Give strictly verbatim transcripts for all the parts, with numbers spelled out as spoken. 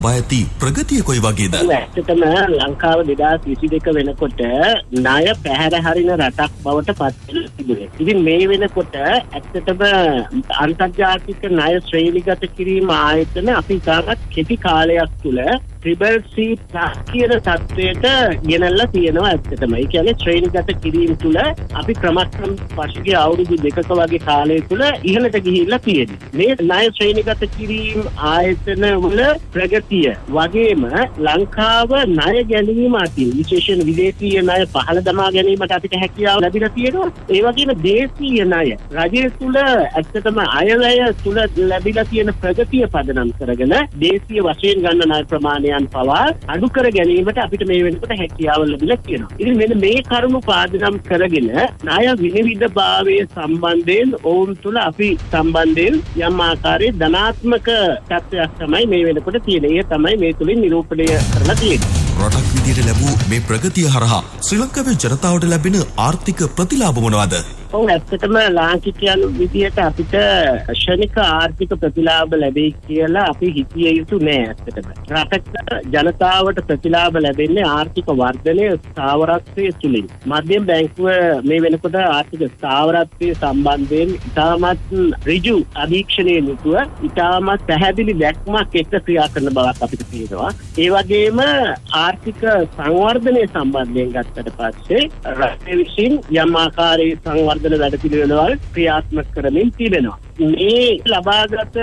වයති ප්‍රගතිය කොයි වගේද? ඇත්තටම ලංකාව දෙදාස් විසිදෙක වෙනකොට ණය පැහැර හරින රටක් බවට පත් වෙලා තිබුණේ. ඉතින් මේ වෙනකොට ඇත්තටම අන්තර්ජාතික ණය ශ්‍රේණිගත කිරීම ආයතන අපි තාමත් කෙටි කාලයක් තුළ ට්‍රිපල් සී ප්ලස් කියන තත්ත්වයට ගෙනල්ලා තියෙනවා ඇත්තටම. ඒ කියන්නේ ශ්‍රේණිගත කිරීම තුළ අපි ක්‍රමක්‍රම පසුගිය අවුරුදු දෙකක වගේ කාලය තුළ ඉහළට ගිහිල්ලා තියෙනවා. මේ ණය ශ්‍රේණිගත කිරීම ආයතන වල ප්‍රගතිය වගේම ලංකාව ණය ගැනීම අතින් විශේෂයෙන් විදේශීය ණය පහළ දමා ගැනීමට අපිට හැකියාව ලැබිලා තියෙනවා. ඒ වගේම දේශීය ණය රජය තුළ ඇත්තටම අයවැය තුළ ලැබිලා තියෙන ප්‍රගතිය පදනම් කරගෙන දේශීය වශයෙන් ගන්න ණය ප්‍රමාණය පවා අඩු කර ගැනීමට අපිට මේ වෙනකොට හැකියාව ලැබිලා තියෙනවා. ඉතින් මෙන්න මේ කරුණු පාදනම් කරගෙන ණය විනිවිදභාවයේ සම්බන්ධයෙන් ඔවුන් තුළ අපි සම්බන්ධයෙන් යම් ආකාරයේ ධනාත්මක තත්ත්වයක් තමයි මේ වෙනකොට තියෙන්නේ. ඒ තමයි මේ තුලින් නිරූපණය කරලා තියෙන්නේ. රටක් විදියට ලැබූ මේ ප්‍රගතිය හරහා ශ්‍රී ලංකාවේ ජනතාවට ලැබෙන ආර්ථික ප්‍රතිලාභ මොනවාද? ඔව් ඇත්තටම ලාංකිකයන් විදියට අපිට ක්ෂණික ආර්ථික ප්‍රතිලාභ ලැබෙයි කියලා අපි හිතිය යුතු නෑ. ඇත්තටම රටක ජනතාවට ප්‍රතිලාභ ලැබෙන්නේ ආර්ථික වර්ධනය ස්ථාවරත්වයේ තුලින්. මධ්‍යම බැංකුව මේ වෙනකොට ආර්ථික ස්ථාවරත්වයේ සම්බන්ධයෙන් ඉතාමත් ඍජු අධීක්ෂණයේ යුතුව ඉතාමත් පැහැදිලි දැක්මක් එක්ක ක්‍රියා කරන බවක් අපිට පේනවා. ඒ වගේම ආර්ථික සංවර්ධනය සම්බන්ධයෙන් ගත්තට පස්සේ රටේ විසින් යම් ආකාරයේ සංවර්ධන වැඩ පිළිවෙළවල් ක්‍රියාත්මක කරමින් තිබෙනවා. මේ ලබාගත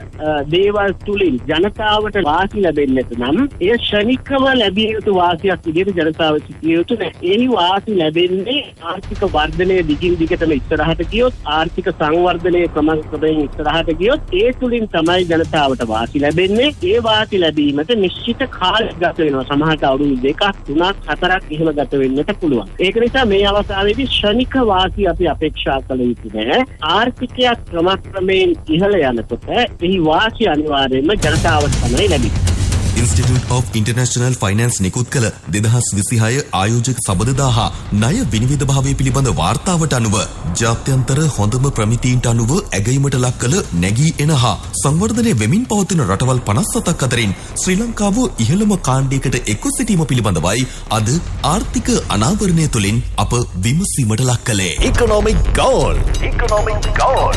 දේවල් තුලින් ජනතාවට වාසි ලැබෙන්නට නම් එය ක්ෂණිකව ලැබිය යුතු වාසියක් විදිහට ජනතාව සිටිය යුතු නැහැ. ඒ වාසි ලැබෙන්නේ ආර්ථික වර්ධනය දිගින් දිගටම ඉස්සරහට ගියොත්, ආර්ථික සංවර්ධනය ක්‍රමක්‍රමයෙන් ඉස්සරහට ගියොත් ඒ තුලින් තමයි ජනතාවට වාසි ලැබෙන්නේ. ඒ වාසි ලැබීමට නිශ්චිත කාලයක් ගත වෙනවා. සමහරට අවුරුදු දෙකක්, තුනක්, හතරක් එහෙම ගත වෙන්නට පුළුවන්. ඒක නිසා මේ අවස්ථාවේදී ක්ෂණික වාසි අපි අපේක්ෂා කළ යුතු නැහැ. ආර්ථිකයක් ක්‍රමක්‍රමයෙන් ඉහළ යනකොට එහි වාසි අනිවාර්යයෙන්ම ජනතාවට තමයි ලැබෙන්නේ. Institute of International Finance නිකුත් කළ දෙදහස් විසිහය ආයෝජක සබඳතා හා ණය විනිවිදභාවය පිළිබඳ වාර්තාවට අනුව ජාත්‍යන්තර හොඳම ප්‍රමිතීන්ට අනුව ඇගයීමට ලක් කළ නැගී එන හා සංවර්ධනය වෙමින් පවතින රටවල් පනස් හතක් අතරින් ශ්‍රී ලංකාව ඉහළම කාණ්ඩයකට එක්ව සිටීම පිළිබඳවයි අද ආර්ථික අනාවරණය තුළින් අප විමසීමට ලක් කළේ. Economic Goal. Economic Goal.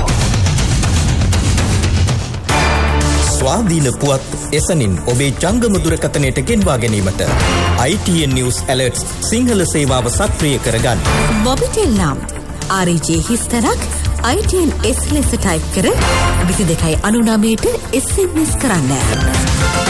ස්වාධීන පුවත් එසනින් ඔබේ ජංගම දුරකථනයට ගෙන්වා ගැනීමට I T N News Alerts Sinhala සේවාව සක්‍රිය කරගන්න. මොබිටෙල් නම් R J හිස්තරක් I T N S ලෙස ටයිප් කර විසි දෙකයි අනු නවයට S M S කරන්න.